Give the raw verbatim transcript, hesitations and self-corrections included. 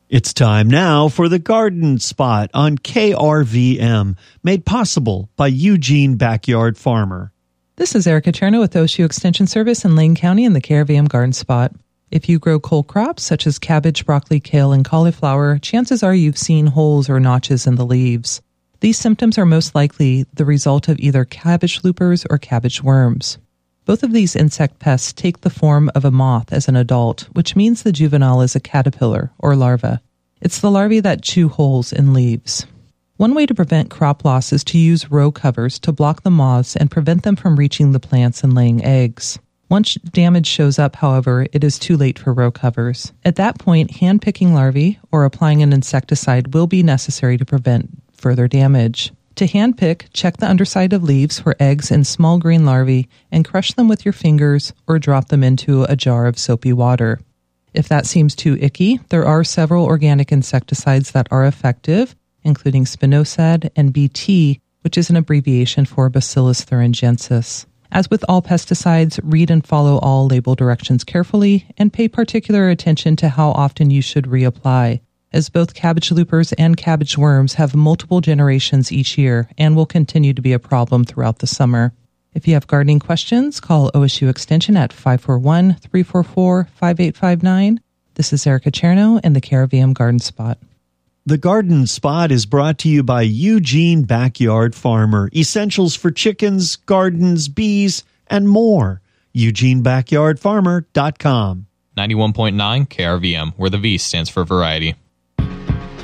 It's time now for the Garden Spot on K R V M, made possible by Eugene Backyard Farmer. This is Erica Cherno with O S U Extension Service in Lane County in the K R V M Garden Spot. If you grow cole crops such as cabbage, broccoli, kale, and cauliflower, chances are you've seen holes or notches in the leaves. These symptoms are most likely the result of either cabbage loopers or cabbage worms. Both of these insect pests take the form of a moth as an adult, which means the juvenile is a caterpillar or larva. It's the larvae that chew holes in leaves. One way to prevent crop loss is to use row covers to block the moths and prevent them from reaching the plants and laying eggs. Once damage shows up, however, it is too late for row covers. At that point, hand-picking larvae or applying an insecticide will be necessary to prevent further damage. To hand-pick, check the underside of leaves for eggs and small green larvae and crush them with your fingers or drop them into a jar of soapy water. If that seems too icky, there are several organic insecticides that are effective, including spinosad and B T, which is an abbreviation for Bacillus thuringiensis. As with all pesticides, read and follow all label directions carefully and pay particular attention to how often you should reapply, as both cabbage loopers and cabbage worms have multiple generations each year and will continue to be a problem throughout the summer. If you have gardening questions, call O S U Extension at five four one, three four four, five eight five nine. This is Erica Cherno in the K R V M Garden Spot. The Garden Spot is brought to you by Eugene Backyard Farmer. Essentials for chickens, gardens, bees, and more. Eugene Backyard Farmer dot com. ninety-one point nine K R V M, where the V stands for variety.